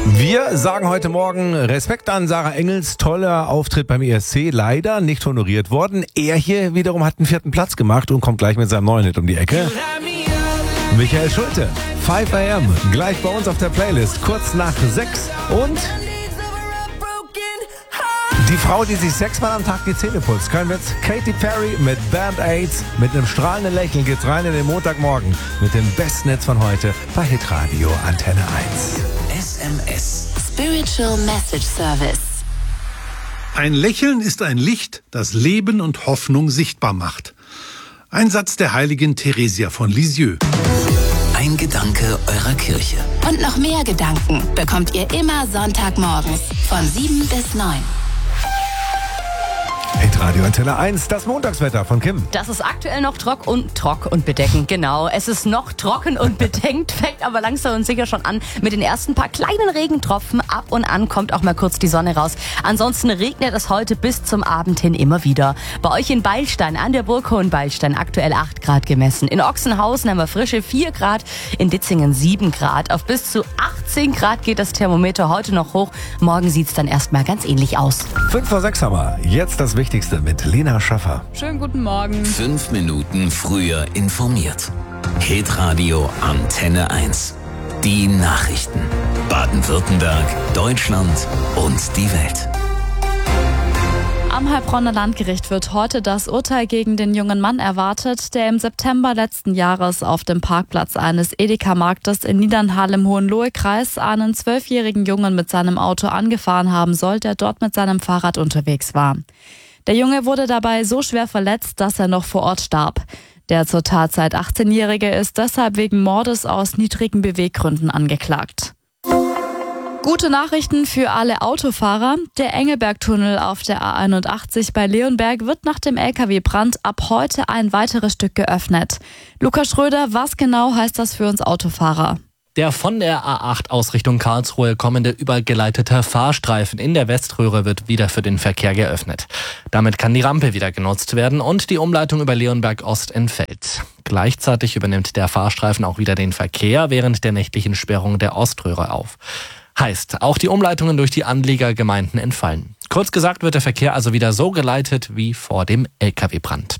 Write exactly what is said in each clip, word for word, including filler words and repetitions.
Wir sagen heute Morgen Respekt an Sarah Engels, toller Auftritt beim E S C, leider nicht honoriert worden. Er hier wiederum hat den vierten Platz gemacht und kommt gleich mit seinem neuen Hit um die Ecke. Michael Schulte, five a m, gleich bei uns auf der Playlist, kurz nach sechs. Und die Frau, die sich sechsmal am Tag die Zähne putzt, können wir jetzt Katy Perry mit Band-Aids. Mit einem strahlenden Lächeln geht's rein in den Montagmorgen mit dem besten Netz von heute bei Hitradio Antenne eins. S M S Spiritual Message Service. Ein Lächeln ist ein Licht, das Leben und Hoffnung sichtbar macht. Ein Satz der heiligen Theresia von Lisieux. Ein Gedanke eurer Kirche. Und noch mehr Gedanken bekommt ihr immer Sonntagmorgens von sieben bis neun. Hitradio Antenne eins, das Montagswetter von Kim. Das ist aktuell noch trock und trock und bedeckend, genau. Es ist noch trocken und bedeckt, fängt aber langsam und sicher schon an mit den ersten paar kleinen Regentropfen. Ab und an kommt auch mal kurz die Sonne raus. Ansonsten regnet es heute bis zum Abend hin immer wieder. Bei euch in Beilstein, an der Burg Hohenbeilstein, aktuell acht Grad gemessen. In Ochsenhausen haben wir frische vier Grad, in Ditzingen sieben Grad. Auf bis zu achtzehn Grad geht das Thermometer heute noch hoch. Morgen sieht es dann erstmal ganz ähnlich aus. fünf vor sechs haben wir. Jetzt das Wichtigste mit Lena Schaffer. Schönen guten Morgen. Fünf Minuten früher informiert. Hitradio Antenne eins. Die Nachrichten. Baden-Württemberg, Deutschland und die Welt. Am Heilbronner Landgericht wird heute das Urteil gegen den jungen Mann erwartet, der im September letzten Jahres auf dem Parkplatz eines Edeka-Marktes in Niedernhall im Hohenlohe-Kreis einen zwölfjährigen Jungen mit seinem Auto angefahren haben soll, der dort mit seinem Fahrrad unterwegs war. Der Junge wurde dabei so schwer verletzt, dass er noch vor Ort starb. Der zur Tatzeit achtzehnjährige ist deshalb wegen Mordes aus niedrigen Beweggründen angeklagt. Gute Nachrichten für alle Autofahrer. Der Engelbergtunnel auf der A einundachtzig bei Leonberg wird nach dem L K W-Brand ab heute ein weiteres Stück geöffnet. Lukas Schröder, was genau heißt das für uns Autofahrer? Der von der A acht aus Richtung Karlsruhe kommende übergeleitete Fahrstreifen in der Weströhre wird wieder für den Verkehr geöffnet. Damit kann die Rampe wieder genutzt werden und die Umleitung über Leonberg Ost entfällt. Gleichzeitig übernimmt der Fahrstreifen auch wieder den Verkehr während der nächtlichen Sperrung der Oströhre auf. Heißt, auch die Umleitungen durch die Anliegergemeinden entfallen. Kurz gesagt wird der Verkehr also wieder so geleitet wie vor dem L K W-Brand.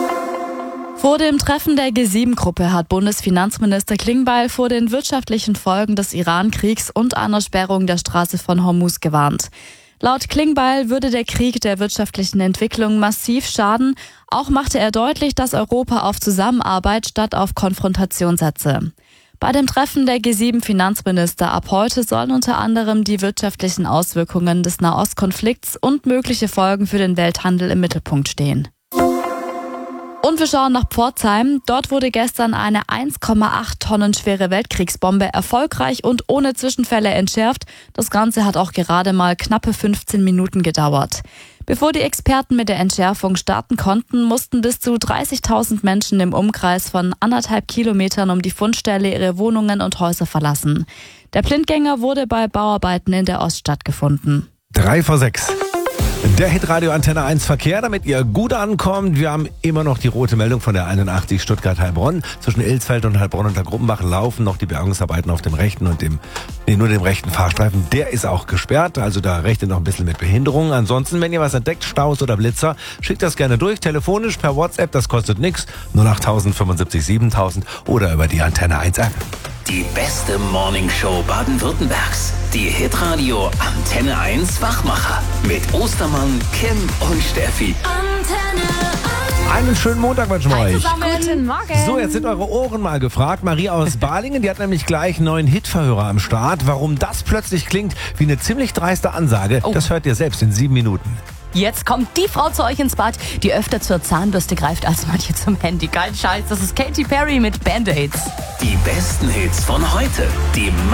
Vor dem Treffen der G sieben Gruppe hat Bundesfinanzminister Klingbeil vor den wirtschaftlichen Folgen des Iran-Kriegs und einer Sperrung der Straße von Hormuz gewarnt. Laut Klingbeil würde der Krieg der wirtschaftlichen Entwicklung massiv schaden. Auch machte er deutlich, dass Europa auf Zusammenarbeit statt auf Konfrontation setze. Bei dem Treffen der G sieben Finanzminister ab heute sollen unter anderem die wirtschaftlichen Auswirkungen des Nahostkonflikts und mögliche Folgen für den Welthandel im Mittelpunkt stehen. Und wir schauen nach Pforzheim. Dort wurde gestern eine eins Komma acht Tonnen schwere Weltkriegsbombe erfolgreich und ohne Zwischenfälle entschärft. Das Ganze hat auch gerade mal knappe fünfzehn Minuten gedauert. Bevor die Experten mit der Entschärfung starten konnten, mussten bis zu dreißigtausend Menschen im Umkreis von anderthalb Kilometern um die Fundstelle ihre Wohnungen und Häuser verlassen. Der Blindgänger wurde bei Bauarbeiten in der Oststadt gefunden. Drei vor sechs. Der Hitradio Antenne eins Verkehr, damit ihr gut ankommt. Wir haben immer noch die rote Meldung von der einundachtzig Stuttgart-Heilbronn. Zwischen Ilsfeld und Heilbronn unter Gruppenbach laufen noch die Bergungsarbeiten auf dem rechten und dem, nee, nur dem rechten Fahrstreifen. Der ist auch gesperrt, also da rechnet noch ein bisschen mit Behinderungen. Ansonsten, wenn ihr was entdeckt, Staus oder Blitzer, schickt das gerne durch, telefonisch, per WhatsApp, das kostet nichts. null acht tausend fünfundsiebzig siebentausend oder über die Antenne eins App. Die beste Morningshow Baden-Württembergs. Die Hitradio Antenne eins Wachmacher. Mit Ostermann, Kim und Steffi. Antenne eins. Einen schönen Montag wünschen wir euch. Guten Morgen. So, jetzt sind eure Ohren mal gefragt. Marie aus Balingen, die hat nämlich gleich einen neuen Hitverhörer am Start. Warum das plötzlich klingt wie eine ziemlich dreiste Ansage, Oh. das hört ihr selbst in sieben Minuten. Jetzt kommt die Frau zu euch ins Bad, die öfter zur Zahnbürste greift als manche zum Handy. Kein Scheiß, das ist Katy Perry mit Band-Aids. Die besten Hits von heute. Die